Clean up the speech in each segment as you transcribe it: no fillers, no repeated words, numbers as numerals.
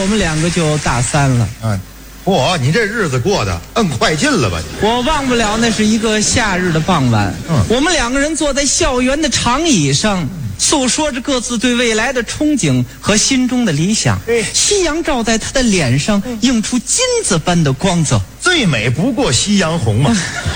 我们两个就大三了。 嚯，你这日子过得摁快进了吧？ 我忘不了，那是一个夏日的傍晚，我们两个人坐在校园的长椅上，诉说着各自对未来的憧憬和心中的理想。夕阳照在他的脸上，映出金子般的光泽。 最美不过夕阳红嘛。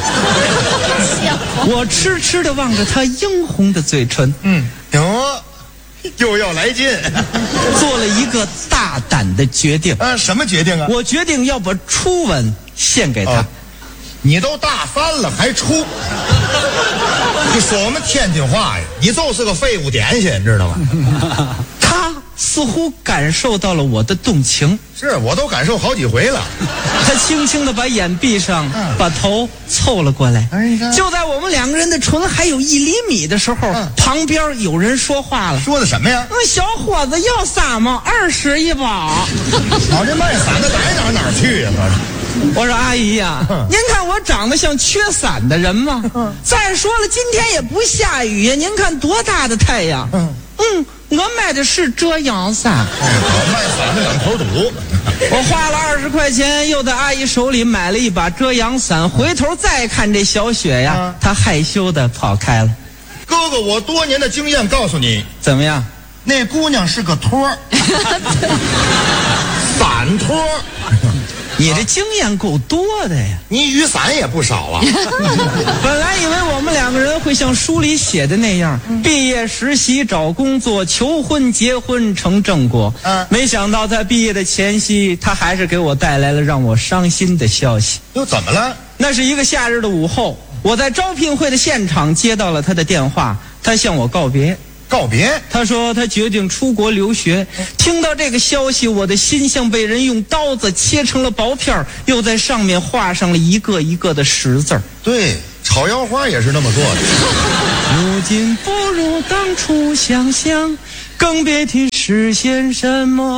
我痴痴地望着他殷红的嘴唇， 哟，又要来劲。 做了一个大胆的决定。 什么决定啊？ 我决定要把初吻献给他。 你都大三了还初？你说我们天津话呀，你就是个废物点心，知道吗？ 他似乎感受到了我的动情， 是我都感受好几回了。 他轻轻地把眼闭上，把头凑了过来。就在我们两个人的唇还有1厘米的时候，旁边有人说话了。 说的什么呀？ 小伙子要伞吗？20一包。 老这卖伞的哪哪去呀？ 我说阿姨呀，您看我长得像缺伞的人吗？再说了，今天也不下雨呀，您看多大的太阳。我买的是遮阳伞。 我卖伞的两头堵。 我花了20块钱，又在阿姨手里买了一把遮阳伞。回头再看这小雪呀，她害羞的跑开了。 哥哥，我多年的经验告诉你， 怎么样？ 那姑娘是个托儿，伞托儿。 你这经验够多的呀！ 你雨伞也不少啊。 本来以为我们两个人会像书里写的那样，毕业实习找工作求婚结婚成正果。没想到在毕业的前夕，他还是给我带来了让我伤心的消息。 又怎么了？ 那是一个夏日的午后，我在招聘会的现场接到了他的电话，他向我告别。 告别？ 他说他决定出国留学。听到这个消息，我的心像被人用刀子切成了薄片，又在上面画上了一个一个的10字。 对，炒腰花也是那么做的。 如今不如当初想象，更别提实现什么。